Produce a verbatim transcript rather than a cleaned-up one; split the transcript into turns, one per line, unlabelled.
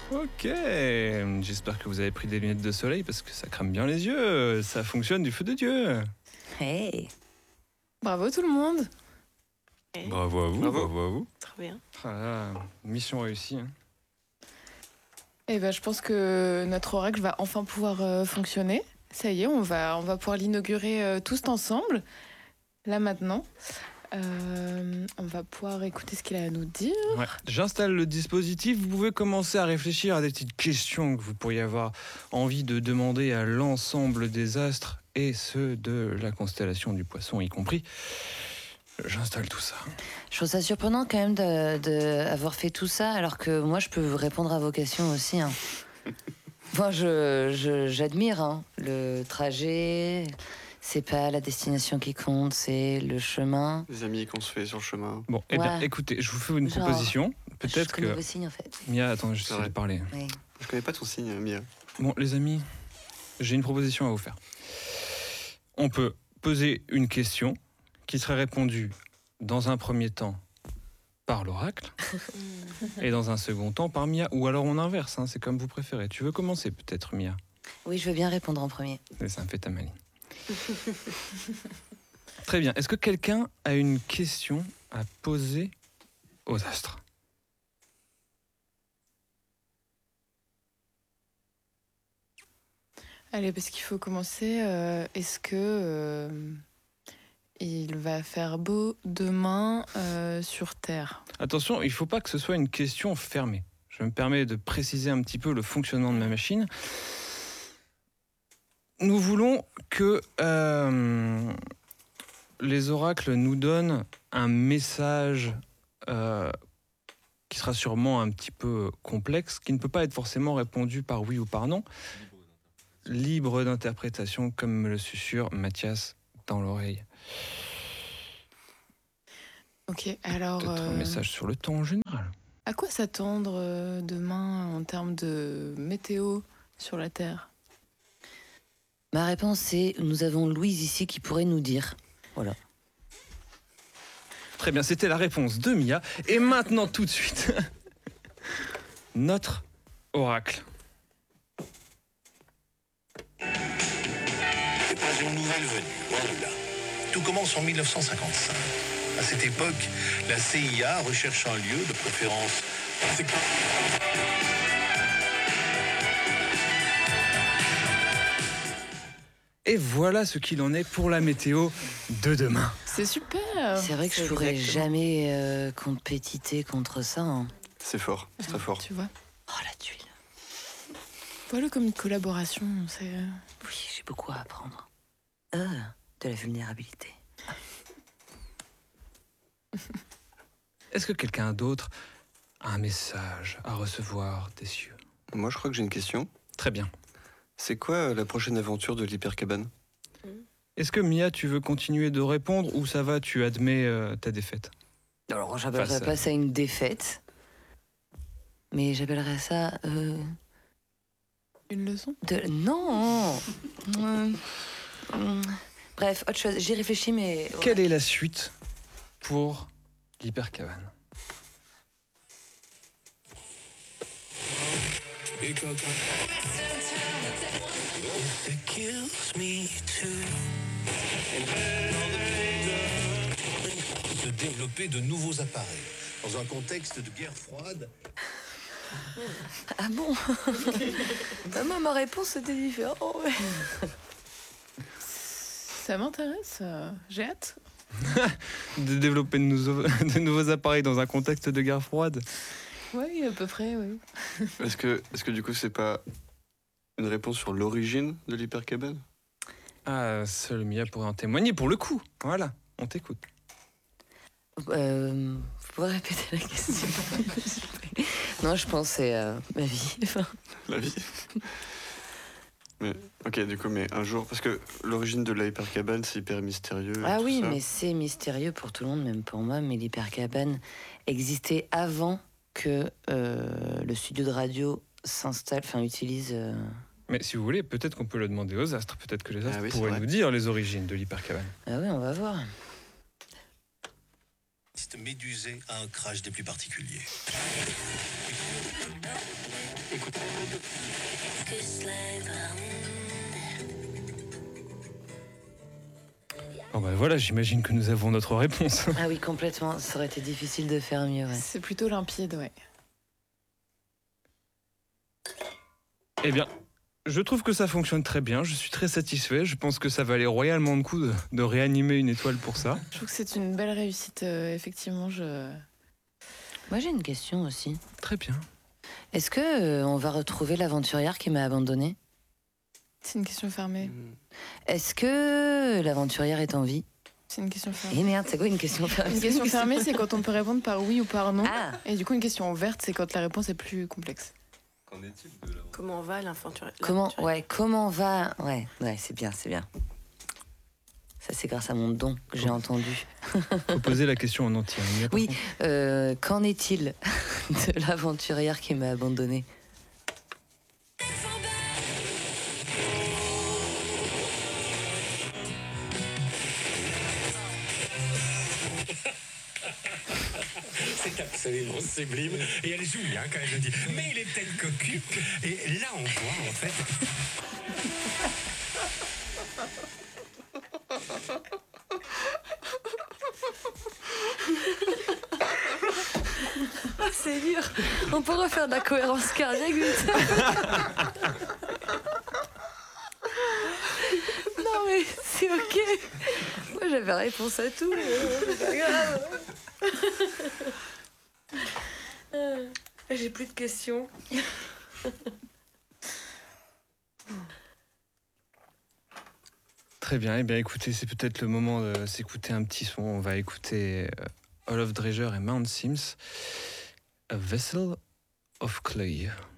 Ok, j'espère que vous avez pris des lunettes de soleil parce que ça crame bien les yeux. Ça fonctionne du feu de Dieu.
Hey.
Bravo tout le monde.
Hey.
Bravo à vous, bravo, bravo à vous.
Très bien.
Ah là, mission réussie. Hein.
Et ben, je pense que notre oracle va enfin pouvoir euh, fonctionner. Ça y est, on va, on va pouvoir l'inaugurer euh, tous ensemble, là maintenant. Euh, on va pouvoir écouter ce qu'il a à nous dire.
Ouais. J'installe le dispositif. Vous pouvez commencer à réfléchir à des petites questions que vous pourriez avoir envie de demander à l'ensemble des astres et ceux de la constellation du Poisson y compris. J'installe tout ça.
Je trouve ça surprenant quand même de, de avoir fait tout ça, alors que moi je peux répondre à vos questions aussi. Hein. Moi je, je, j'admire hein, le trajet. C'est pas la destination qui compte, c'est le chemin.
Les amis qu'on se fait sur le chemin.
Bon, eh
Ouais.
bien, écoutez, je vous fais une
Genre,
proposition. Peut-être
je connais
que
vos signes en fait.
Mia, attends, je
C'est
sais
vrai.
de parler.
Oui.
Je connais pas ton signe, Mia.
Bon, les amis, j'ai une proposition à vous faire. On peut poser une question qui serait répondue dans un premier temps par l'oracle et dans un second temps par Mia. Ou alors on inverse, hein, c'est comme vous préférez. Tu veux commencer peut-être, Mia?
Oui, je veux bien répondre en premier.
Et ça me fait ta maline. Très bien. Est-ce que quelqu'un a une question à poser aux astres?
Allez, parce qu'il faut commencer. euh, Est-ce que euh, il va faire beau demain euh, sur Terre?
Attention, il ne faut pas que ce soit une question fermée. Je me permets de préciser un petit peu le fonctionnement de ma machine. Nous voulons que euh, les oracles nous donnent un message euh, qui sera sûrement un petit peu complexe, qui ne peut pas être forcément répondu par oui ou par non. Libre d'interprétation, comme me le susurre Mathias dans l'oreille.
Ok, alors
Peut-être un
euh,
message sur le temps en général.
à quoi s'attendre euh, demain en termes de météo sur la Terre?
Ma réponse c'est nous avons Louise ici qui pourrait nous dire. Voilà.
Très bien, c'était la réponse de Mia. Et maintenant, tout de suite, notre oracle.
C'est pas une nouvelle venue, loin de là. Tout commence en mille neuf cent cinquante-cinq. À cette époque, la C I A recherche un lieu, de préférence...
Et voilà ce qu'il en est pour la météo de demain.
C'est super.
C'est vrai que je pourrais jamais euh, compétiter contre ça. Hein.
C'est fort, c'est très fort.
Tu vois,
Oh la tuile.
voilà comme une collaboration. C'est euh,
Oui, j'ai beaucoup à apprendre. Euh, de la vulnérabilité.
Est-ce que quelqu'un d'autre a un message à recevoir des cieux?
Moi, je crois que j'ai une question.
Très bien.
C'est quoi euh, la prochaine aventure de l'hypercabane?
Est-ce que Mia, tu veux continuer de répondre ou ça va, tu admets euh, ta défaite?
Alors, j'appellerais
Face à-
pas ça une défaite, mais j'appellerais ça euh,
une leçon.
de non. Hum, hum. Bref, autre chose. J'y réfléchis, mais ouais.
Quelle est la suite pour l'hypercabane?
de développer de nouveaux appareils. Dans un contexte de guerre froide,
Ah bon? Bah, moi, ma réponse c'était différent. ouais.
Ça m'intéresse. euh, J'ai hâte.
De développer de nouveaux, de nouveaux appareils dans un contexte de guerre froide?
Oui, à peu près, oui.
Est-ce que, est-ce que du coup, c'est pas une réponse sur l'origine de l'hypercabane?
Ah, seul Mia pourrait en témoigner pour le coup. Voilà, on t'écoute.
Euh, vous pouvez répéter la question? Non, je pense que c'est euh, ma vie. Enfin,
La vie. Mais, ok, du coup, mais un jour, parce que l'origine de l'hypercabane, c'est hyper mystérieux. et
ah
tout
oui,
ça.
mais c'est mystérieux pour tout le monde, même pour moi. Mais l'hypercabane existait avant que euh, le studio de radio s'installe, enfin utilise. euh,
Mais si vous voulez, peut-être qu'on peut le demander aux astres. Peut-être que les astres
Ah oui, c'est
pourraient
vrai.
nous dire les origines de l'hypercabane.
Ah oui, on va voir.
médusé à un crash des plus particuliers. écoutez.
Bon bah voilà, j'imagine que nous avons notre réponse.
Ah oui, complètement. Ça aurait été difficile de faire mieux, ouais.
C'est plutôt limpide, ouais.
Eh bien, je trouve que ça fonctionne très bien, je suis très satisfait, je pense que ça valait royalement le coup de, de réanimer une étoile pour ça.
Je trouve que c'est une belle réussite, euh, effectivement. Je...
Moi, j'ai une question aussi.
Très bien.
Est-ce que euh, on va retrouver l'aventurière qui m'a abandonnée?
C'est une question fermée.
Est-ce que l'aventurière est en vie?
C'est une question fermée.
Eh merde, c'est quoi une question fermée?
Une question fermée, c'est quand on peut répondre par oui ou par non.
Ah,
Et du coup, une question ouverte, c'est quand la réponse est plus complexe.
Qu'en est-il de l'aventurière?
Comment va l'aventurière?
comment, ouais, comment va... Ouais, ouais, c'est bien, c'est bien. Ça, c'est grâce à mon don que j'ai entendu.
Faut poser la question en entier. hein,
Oui, euh, qu'en est-il de l'aventurière qui m'a abandonnée?
C'est absolument sublime. Et elle joue bien quand elle le dit. Mais il est peut-être cocu. Et là, on voit en fait.
Ah, c'est dur. On peut refaire de la cohérence cardiaque vite. Non mais c'est ok. Moi j'avais réponse à tout. C'est pas grave. Euh, J'ai plus de questions.
Très bien, eh bien écoutez, c'est peut-être le moment de s'écouter un petit son. On va écouter euh, Olaf Dreger et Mount Sims, A Vessel of Clay.